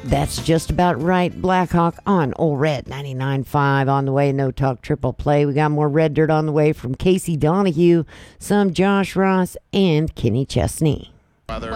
That's just about right. Blackhawk on Old Red 99.5 on the way. No Talk Triple Play. We got more Red Dirt on the way from Casey Donahue, some Josh Ross, and Kenny Chesney. Weather.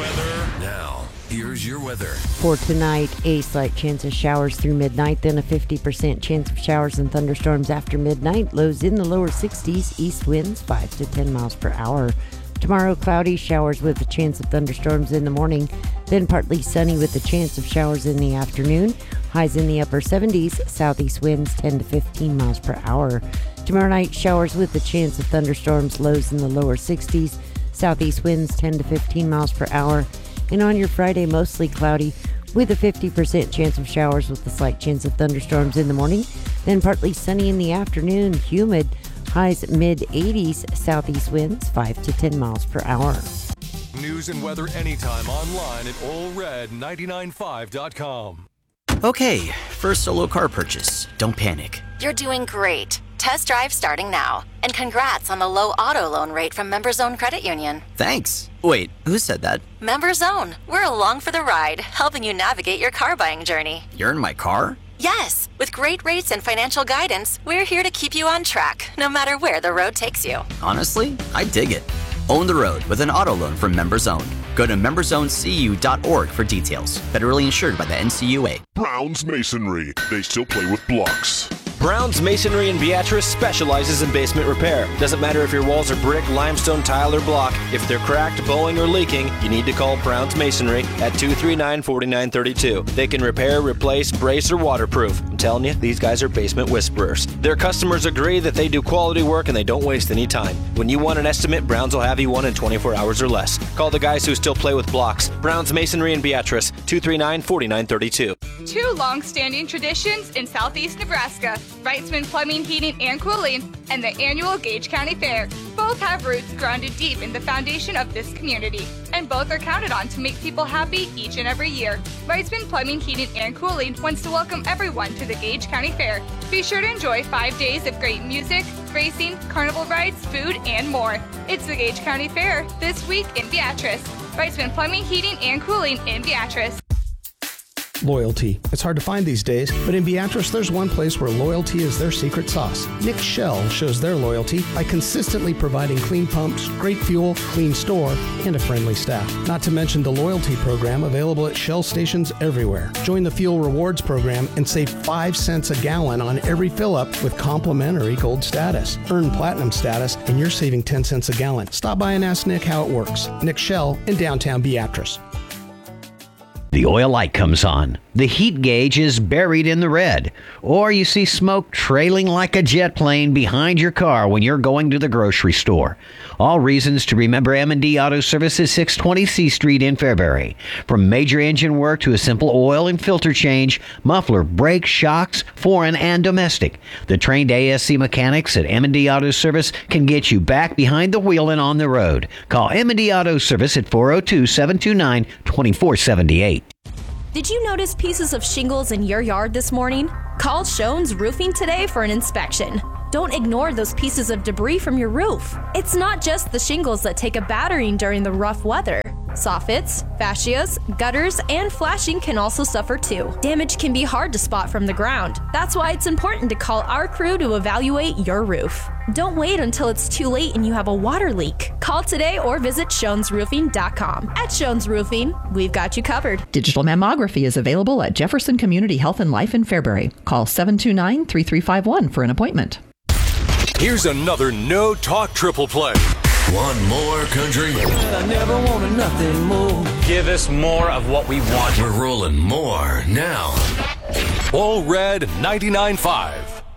Now, here's your weather. For tonight, a slight chance of showers through midnight, then a 50% chance of showers and thunderstorms after midnight. Lows in the lower 60s, east winds 5 to 10 miles per hour. Tomorrow, cloudy, showers with a chance of thunderstorms in the morning, then partly sunny with a chance of showers in the afternoon. Highs in the upper 70s, southeast winds 10 to 15 miles per hour. Tomorrow night, showers with a chance of thunderstorms, lows in the lower 60s, southeast winds 10 to 15 miles per hour. And on your Friday, mostly cloudy with a 50% chance of showers with a slight chance of thunderstorms in the morning, then partly sunny in the afternoon, humid. Highs mid-80s, southeast winds 5 to 10 miles per hour. News and weather anytime online at allred995.com. Okay, first solo car purchase. Don't panic. You're doing great. Test drive starting now. And congrats on the low auto loan rate from MemberZone Credit Union. Thanks. Wait, who said that? MemberZone. We're along for the ride, helping you navigate your car buying journey. You're in my car? Yes, with great rates and financial guidance, we're here to keep you on track, no matter where the road takes you. Honestly, I dig it. Own the road with an auto loan from MemberZone. Go to memberzonecu.org for details. Federally insured by the NCUA. Brown's Masonry. They still play with blocks. Brown's Masonry in Beatrice specializes in basement repair. Doesn't matter if your walls are brick, limestone, tile, or block. If they're cracked, bowing, or leaking, you need to call Brown's Masonry at 239-4932. They can repair, replace, brace, or waterproof. I'm telling you, these guys are basement whisperers. Their customers agree that they do quality work and they don't waste any time. When you want an estimate, Brown's will have you one in 24 hours or less. Call the guys who still play with blocks. Brown's Masonry in Beatrice, 239-4932. Two long-standing traditions in southeast Nebraska, Wrightsman Plumbing, Heating, and Cooling, and the annual Gage County Fair. Both have roots grounded deep in the foundation of this community, and both are counted on to make people happy each and every year. Wrightsman Plumbing, Heating, and Cooling wants to welcome everyone to the Gage County Fair. Be sure to enjoy 5 days of great music, racing, carnival rides, food, and more. It's the Gage County Fair this week in Beatrice. Wrightsman Plumbing, Heating, and Cooling in Beatrice. Loyalty. It's hard to find these days, but in Beatrice, there's one place where loyalty is their secret sauce. Nick Shell shows their loyalty by consistently providing clean pumps, great fuel, clean store, and a friendly staff. Not to mention the loyalty program available at Shell stations everywhere. Join the Fuel Rewards program and save 5 cents a gallon on every fill-up with complimentary gold status. Earn platinum status, and you're saving 10 cents a gallon. Stop by and ask Nick how it works. Nick Shell in downtown Beatrice. The oil light comes on. The heat gauge is buried in the red. Or you see smoke trailing like a jet plane behind your car when you're going to the grocery store. All reasons to remember M&D Auto Services, 620 C Street in Fairbury. From major engine work to a simple oil and filter change, muffler, brakes, shocks, foreign and domestic. The trained ASC mechanics at M&D Auto Service can get you back behind the wheel and on the road. Call M&D Auto Service at 402-729-2478. Did you notice pieces of shingles in your yard this morning? Call Schoen's Roofing today for an inspection. Don't ignore those pieces of debris from your roof. It's not just the shingles that take a battering during the rough weather. Soffits, fascias, gutters, and flashing can also suffer too. Damage can be hard to spot from the ground. That's why it's important to call our crew to evaluate your roof. Don't wait until it's too late and you have a water leak. Call today or visit SchoensRoofing.com. At Schoen's Roofing, we've got you covered. Digital mammography is available at Jefferson Community Health and Life in Fairbury. Call 729-3351 for an appointment. Here's another No Talk Triple Play. One more country. I never wanted nothing more. Give us more of what we want. We're rolling more now. All Red 99.5.